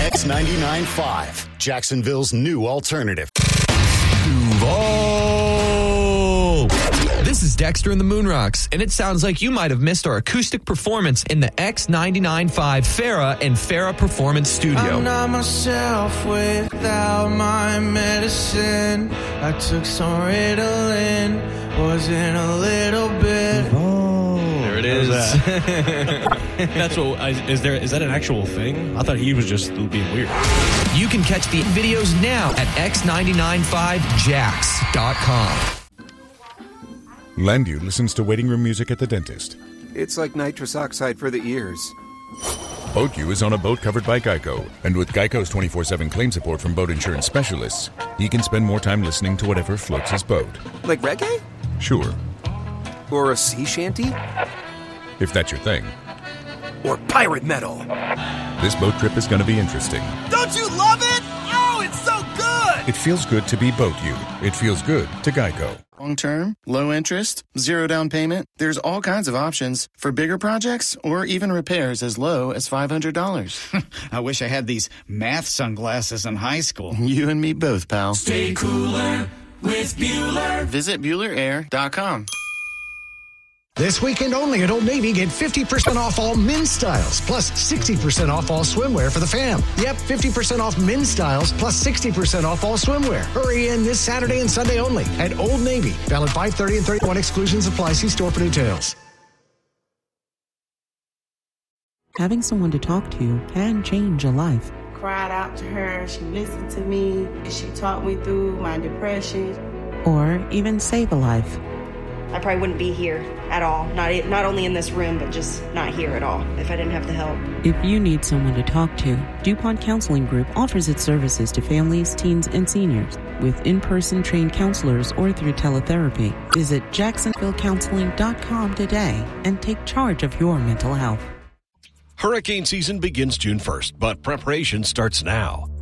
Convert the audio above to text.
X99.5, Jacksonville's new alternative. Duval. This is Dexter and the Moonrocks, and it sounds like you might have missed our acoustic performance in the X99.5 Farrah and Farrah Performance Studio. I'm not myself without my medicine. I took some Ritalin, wasn't a little bit. There it is. That's what. Is that an actual thing? I thought he was just being weird. You can catch the videos now at x995jax.com. Landu listens to waiting room music at the dentist. It's like nitrous oxide for the ears. BoatU is on a boat covered by Geico, and with Geico's 24/7 claim support from boat insurance specialists, he can spend more time listening to whatever floats his boat. Like reggae? Sure. Or a sea shanty? If that's your thing. Or pirate metal? This boat trip is going to be interesting. Don't you love it? Oh, it's so good! It feels good to be BoatU. It feels good to Geico. Long term, low interest, zero down payment. There's all kinds of options for bigger projects or even repairs as low as $500. I wish I had these math sunglasses in high school. You and me both, pal. Stay cooler with Bueller. Visit BuellerAir.com. This weekend only at Old Navy, get 50% off all men's styles, plus 60% off all swimwear for the fam. Yep, 50% off men's styles, plus 60% off all swimwear. Hurry in this Saturday and Sunday only at Old Navy. Valid 5/30 and 31. Exclusions apply. See store for details. Having someone to talk to can change a life. Cried out to her, she listened to me, and she talked me through my depression. Or even save a life. I probably wouldn't be here at all. Not only in this room, but just not here at all if I didn't have the help. If you need someone to talk to, DuPont Counseling Group offers its services to families, teens, and seniors with in-person trained counselors or through teletherapy. Visit JacksonvilleCounseling.com today and take charge of your mental health. Hurricane season begins June 1st, but preparation starts now.